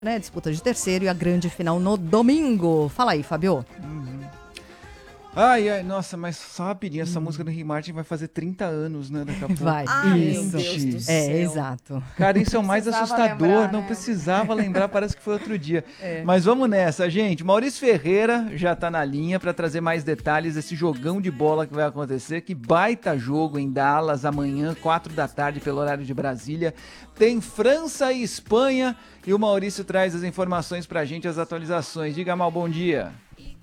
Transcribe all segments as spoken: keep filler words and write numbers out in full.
né, disputa de terceiro e a grande final no domingo. Fala aí, Fabio. Uhum. Ai, ai, nossa, mas só rapidinho, essa hum. música do Rick Martin vai fazer trinta anos, né, daqui a pouco. Vai, Ai, isso. meu Deus do É, céu. exato. Cara, isso é o mais Precisava assustador, lembrar, não né? precisava lembrar, parece que foi outro dia. É. Mas vamos nessa, gente. Maurício Ferreira já tá na linha para trazer mais detalhes desse jogão de bola que vai acontecer. Que baita jogo em Dallas amanhã, quatro da tarde, pelo horário de Brasília. Tem França e Espanha e o Maurício traz as informações pra gente, as atualizações. Diga, Mal, bom dia.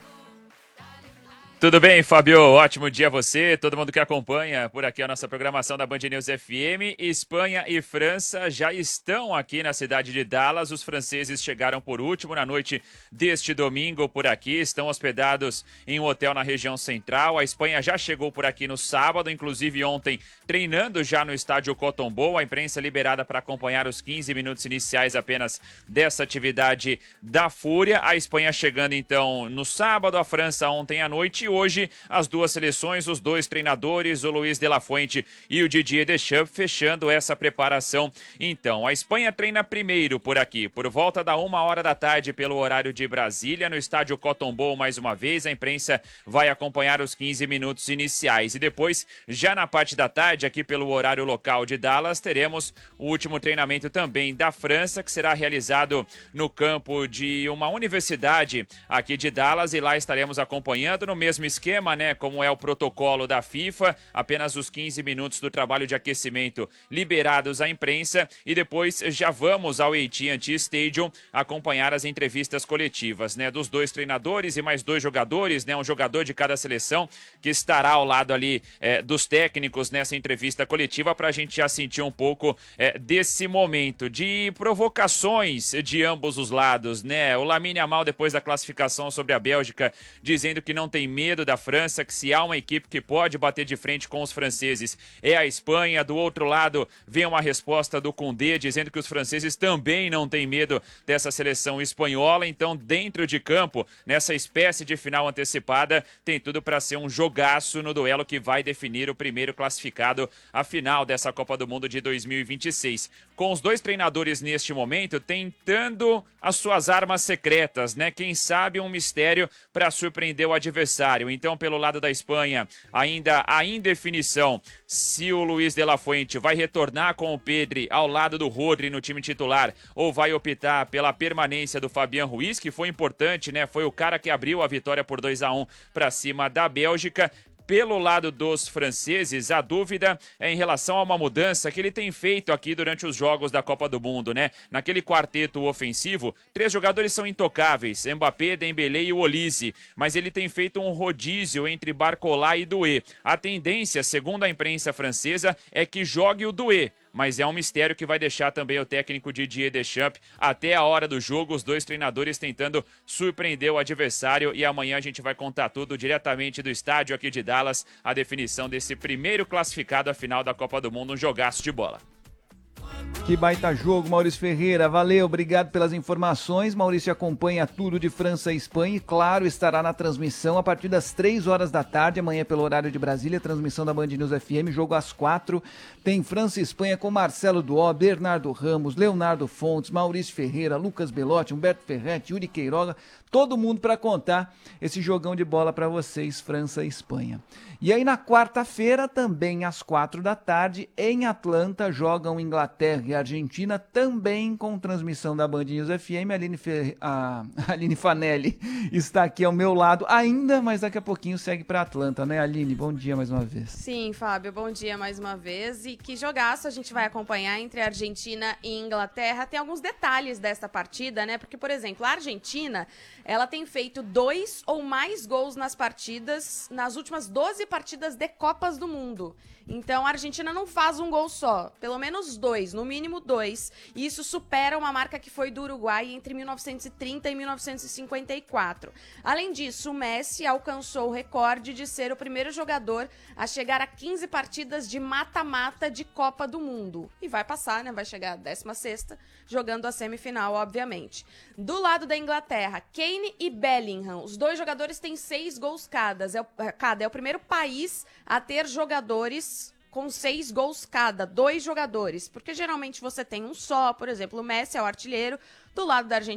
Tudo bem, Fabio? Ótimo dia a você, todo mundo que acompanha por aqui a nossa programação da Band News F M. Espanha e França já estão aqui na cidade de Dallas. Os franceses chegaram por último na noite deste domingo por aqui. Estão hospedados em um hotel na região central. A Espanha já chegou por aqui no sábado, inclusive ontem treinando já no estádio Cotton Bowl. A imprensa liberada para acompanhar os quinze minutos iniciais apenas dessa atividade da Fúria. A Espanha chegando então no sábado, a França ontem à noite. Hoje, as duas seleções, os dois treinadores, o Luiz de la Fuente e o Didier Deschamps, fechando essa preparação. Então, a Espanha treina primeiro por aqui, por volta da uma hora da tarde, pelo horário de Brasília, no estádio Cotton Bowl, mais uma vez. A imprensa vai acompanhar os quinze minutos iniciais. E depois, já na parte da tarde, aqui pelo horário local de Dallas, teremos o último treinamento também da França, que será realizado no campo de uma universidade aqui de Dallas. E lá estaremos acompanhando no mesmo esquema, né, como é o protocolo da FIFA, apenas os quinze minutos do trabalho de aquecimento liberados à imprensa e depois já vamos ao A T and T Stadium acompanhar as entrevistas coletivas, né, dos dois treinadores e mais dois jogadores, né, um jogador de cada seleção que estará ao lado ali é, dos técnicos nessa entrevista coletiva para a gente já sentir um pouco é, desse momento de provocações de ambos os lados, né, o Lamine Yamal depois da classificação sobre a Bélgica dizendo que não tem medo da França, que se há uma equipe que pode bater de frente com os franceses é a Espanha. Do outro lado vem uma resposta do Koundé dizendo que os franceses também não têm medo dessa seleção espanhola. Então, dentro de campo, nessa espécie de final antecipada, tem tudo para ser um jogaço no duelo que vai definir o primeiro classificado à final dessa Copa do Mundo de dois mil e vinte e seis. Com os dois treinadores neste momento tentando as suas armas secretas, né? Quem sabe um mistério para surpreender o adversário. Então, pelo lado da Espanha, ainda a indefinição se o Luiz de la Fuente vai retornar com o Pedri ao lado do Rodri no time titular ou vai optar pela permanência do Fabián Ruiz, que foi importante, né? Foi o cara que abriu a vitória por dois a um para cima da Bélgica. Pelo lado dos franceses, a dúvida é em relação a uma mudança que ele tem feito aqui durante os jogos da Copa do Mundo, né? Naquele quarteto ofensivo, três jogadores são intocáveis, Mbappé, Dembélé e o Olise, mas ele tem feito um rodízio entre Barcola e Doué. A tendência, segundo a imprensa francesa, é que jogue o Doué, mas é um mistério que vai deixar também o técnico Didier Deschamps até a hora do jogo, os dois treinadores tentando surpreender o adversário, e amanhã a gente vai contar tudo diretamente do estádio aqui de Dallas, a definição desse primeiro classificado à final da Copa do Mundo, um jogaço de bola. Que baita jogo, Maurício Ferreira. Valeu, obrigado pelas informações. Maurício acompanha tudo de França e Espanha e, claro, estará na transmissão a partir das três horas da tarde, amanhã pelo horário de Brasília, transmissão da Band News F M, jogo às quatro. Tem França e Espanha com Marcelo Duó, Bernardo Ramos, Leonardo Fontes, Maurício Ferreira, Lucas Belotti, Humberto Ferretti, Yuri Queiroga, todo mundo para contar esse jogão de bola para vocês, França e Espanha. E aí na quarta-feira, também às quatro da tarde, em Atlanta, jogam Inglaterra e Argentina, também com transmissão da Band News F M. A Aline, Fer... a Aline Fanelli está aqui ao meu lado ainda, mas daqui a pouquinho segue para Atlanta, né, Aline? Bom dia mais uma vez. Sim, Fábio, bom dia mais uma vez. E que jogaço a gente vai acompanhar entre Argentina e Inglaterra. Tem alguns detalhes dessa partida, né? Porque, por exemplo, a Argentina, ela tem feito dois ou mais gols nas partidas, nas últimas doze partidas de Copas do Mundo. Então, a Argentina não faz um gol só, pelo menos dois, no mínimo dois. E isso supera uma marca que foi do Uruguai entre mil novecentos e trinta e mil novecentos e cinquenta e quatro. Além disso, o Messi alcançou o recorde de ser o primeiro jogador a chegar a quinze partidas de mata-mata de Copa do Mundo. E vai passar, né? Vai chegar a décima sexta, jogando a semifinal, obviamente. Do lado da Inglaterra, Kane e Bellingham. Os dois jogadores têm seis gols cada. É o, cada. É o primeiro país a ter jogadores com seis gols cada, dois jogadores, porque geralmente você tem um só, por exemplo, o Messi é o artilheiro, Do lado da Argentina,